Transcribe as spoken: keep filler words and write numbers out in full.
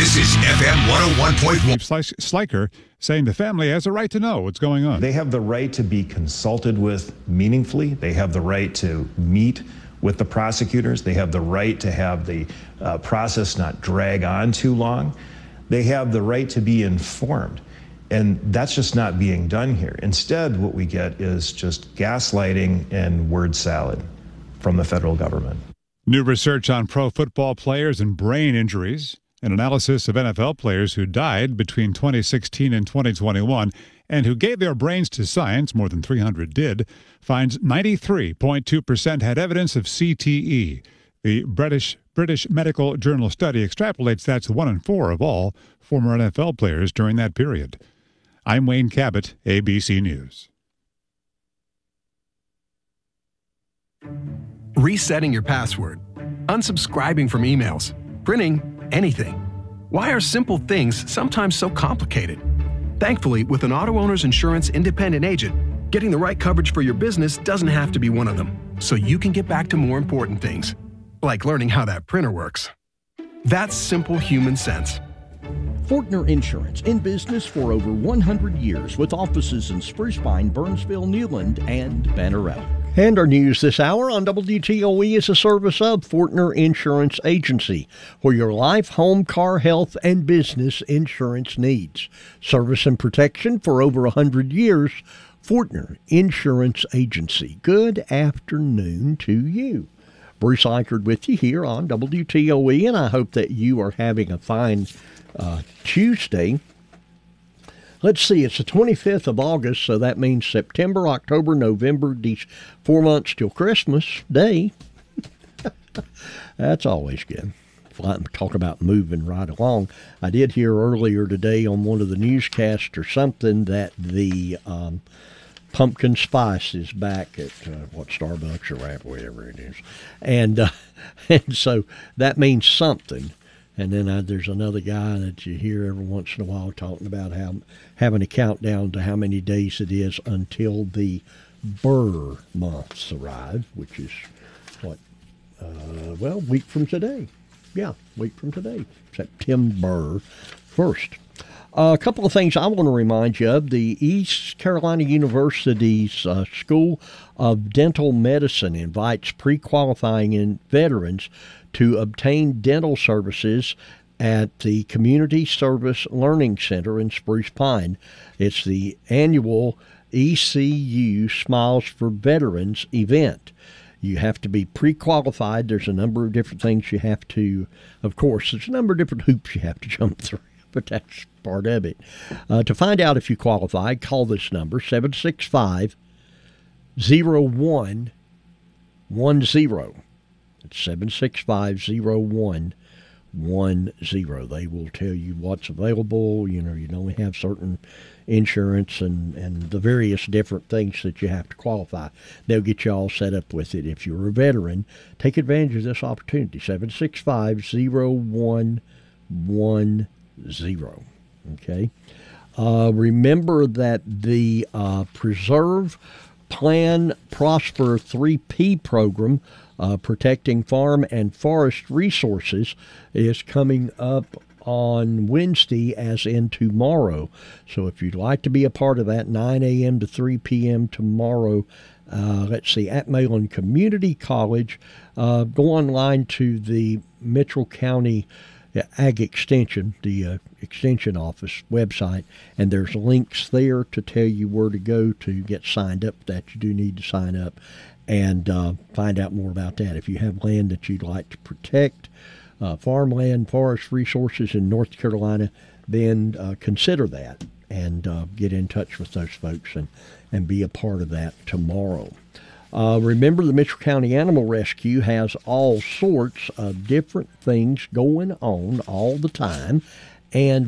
This is F M one oh one point one. Sliker saying the family has a right to know what's going on. They have the right to be consulted with meaningfully. They have the right to meet with the prosecutors. They have the right to have the uh, process not drag on too long. They have the right to be informed. And that's just not being done here. Instead, what we get is just gaslighting and word salad from the federal government. New research on pro football players and brain injuries. An analysis of N F L players who died between twenty sixteen and twenty twenty-one and who gave their brains to science, more than three hundred did, finds ninety-three point two percent had evidence of C T E. The British British Medical Journal study extrapolates that to one in four of all former N F L players during that period. I'm Wayne Cabot, A B C News. Resetting your password, unsubscribing from emails, printing anything. Why are simple things sometimes so complicated? Thankfully, with an Auto Owners Insurance independent agent, getting the right coverage for your business doesn't have to be one of them, so you can get back to more important things, like learning how that printer works. That's simple human sense. Fortner Insurance, in business for over one hundred years, with offices in Spruce Pine, Burnsville, Newland, and Banner Elk. And our news this hour on W T O E is a service of Fortner Insurance Agency for your life, home, car, health, and business insurance needs. Service and protection for over one hundred years. Fortner Insurance Agency. Good afternoon to you. Bruce Eichert with you here on W T O E, and I hope that you are having a fine uh, Tuesday. Let's see, it's the twenty-fifth of August, so that means September, October, November, these four months till Christmas Day. That's always good. Talk about moving right along. I did hear earlier today on one of the newscasts or something that the um, pumpkin spice is back at uh, what Starbucks or Rap, whatever it is, and uh, and so that means something. And then uh, there's another guy that you hear every once in a while talking about how having a countdown to how many days it is until the Burr months arrive, which is what, uh, well, week from today. Yeah, week from today, September first. Uh, a couple of things I want to remind you of. The East Carolina University's uh, School of Dental Medicine invites pre-qualifying in veterans to obtain dental services at the Community Service Learning Center in Spruce Pine. It's the annual E C U Smiles for Veterans event. You have to be pre-qualified. There's a number of different things you have to, of course, there's a number of different hoops you have to jump through, but that's part of it. Uh, to find out if you qualify, call this number, seven six five, zero one one zero. It's seven six five, zero one one zero. They will tell you what's available. You know, you only have certain insurance and, and the various different things that you have to qualify. They'll get you all set up with it. If you're a veteran, take advantage of this opportunity. seven six five, zero one one zero. Okay. Uh, remember that the uh, Preserve, Plan, Prosper three P program, uh, protecting farm and forest resources, is coming up on Wednesday, as in tomorrow. So if you'd like to be a part of that, nine a.m. to three p.m. tomorrow, uh, let's see, at Malin Community College, uh, go online to the Mitchell County Ag Extension, the uh, Extension Office website, and there's links there to tell you where to go to get signed up, that you do need to sign up, and uh, find out more about that. If you have land that you'd like to protect, uh, farmland, forest resources in North Carolina, then uh, consider that and uh, get in touch with those folks and, and be a part of that tomorrow. Uh, remember, the Mitchell County Animal Rescue has all sorts of different things going on all the time, and